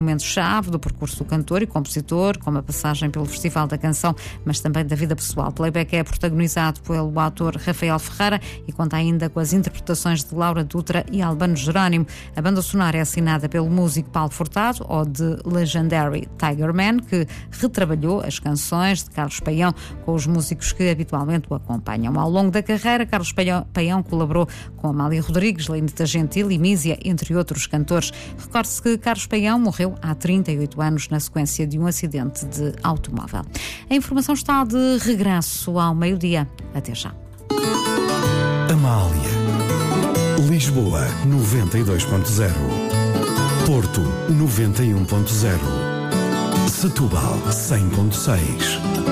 Momento-chave do percurso do cantor e compositor, como a passagem pelo Festival da Canção, mas também da vida pessoal. Playback é protagonizado pelo ator Rafael Ferreira e conta ainda com as interpretações de Laura Dutra e Albano Jerónimo. A banda sonora é assinada pelo músico Paulo Furtado, ou de Legendary Tiger Man, que retrabalhou as canções de Carlos Paião com os músicos que habitualmente o acompanham. Ao longo da carreira, Carlos Paião colaborou com Amália Rodrigues, Lenita Gentil e Mísia, entre outros cantores. Recorde-se que Carlos Paião morreu há 38 anos na sequência de um acidente de automóvel. A informação está de regresso ao meio-dia. Até já. Amália. Lisboa 92.0. Porto 91.0. Setúbal 100.6.